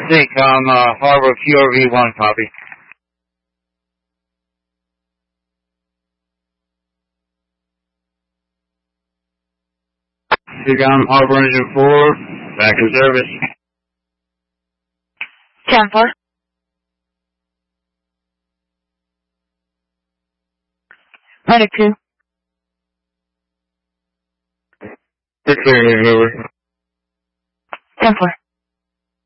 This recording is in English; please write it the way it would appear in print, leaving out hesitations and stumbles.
Seacom, Harbor QRV1, copy. Seacom, Harbor Engine 4, back in service. 10-4. Medic 2. It's clear, over. 10-4.